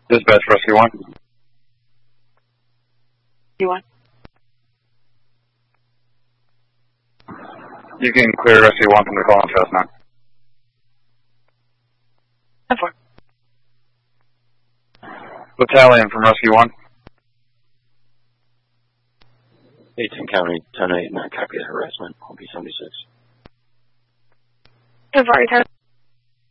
Dispatch Rescue 1. You want? You can clear Rescue 1 from the call on Fast 9. 10-4. Battalion from Rescue 1. 18 County, 10-8, not copy the harassment. I'll be 76. 10-4,